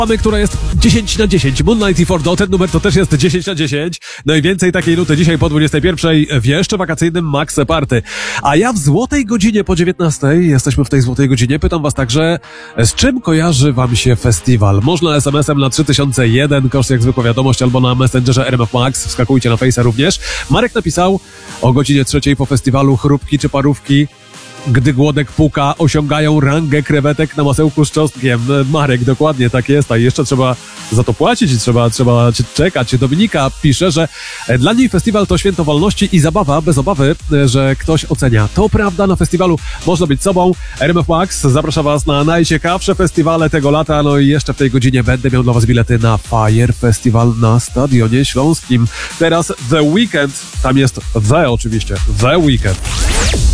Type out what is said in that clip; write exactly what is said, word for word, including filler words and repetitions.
Mamy, która jest dziesięć na dziesięć. Moonlight i Fordo, ten numer to też jest dziesięć na dziesięć. No i więcej takiej nuty dzisiaj po dwudziestej pierwszej w jeszcze wakacyjnym Max Party. A ja w złotej godzinie po dziewiętnastej, jesteśmy w tej złotej godzinie, pytam was także, z czym kojarzy wam się festiwal? Można es em esem na trzy tysiące jeden, koszt jak zwykła wiadomość, albo na Messengerze R M F Max, wskakujcie na Face'a również. Marek napisał o godzinie trzeciej po festiwalu chrupki czy parówki, gdy głodek puka, osiągają rangę krewetek na masełku z czosnkiem. Marek, dokładnie tak jest, a jeszcze trzeba za to płacić i trzeba, trzeba czekać. Dominika pisze, że dla niej festiwal to święto wolności i zabawa bez obawy, że ktoś ocenia. To prawda, na festiwalu można być sobą. R M F Max zaprasza was na najciekawsze festiwale tego lata, no i jeszcze w tej godzinie będę miał dla was bilety na Fire Festival na Stadionie Śląskim. Teraz The Weekend, tam jest The oczywiście, The Weekend.